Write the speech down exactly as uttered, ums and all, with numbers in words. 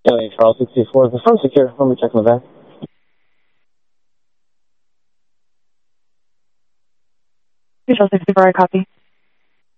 Alien Charles sixty-four, the front secure. Let me check in the back. Charles sixty-four, I copy.